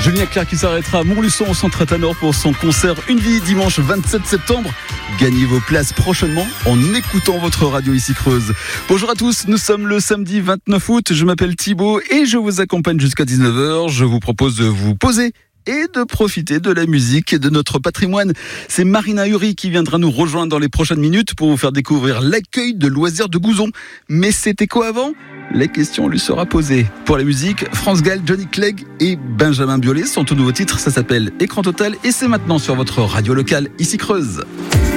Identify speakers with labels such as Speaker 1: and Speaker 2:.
Speaker 1: Julien Clerc qui s'arrêtera à Montluçon au Centre Tanor pour son concert Une vie dimanche 27 septembre. Gagnez vos places prochainement en écoutant votre radio ici Creuse. Bonjour à tous, nous sommes le samedi 29 août. Je m'appelle Thibaut et je vous accompagne jusqu'à 19h. Je vous propose de vous poser et de profiter de la musique et de notre patrimoine. C'est Marina Uri qui viendra nous rejoindre dans les prochaines minutes pour vous faire découvrir l'accueil de loisirs de Gouzon. Mais c'était quoi avant ? La question lui sera posée. Pour la musique, France Gall, Johnny Clegg et Benjamin Biolay sont au nouveau titre. Ça s'appelle Écran Total et c'est maintenant sur votre radio locale, ici Creuse.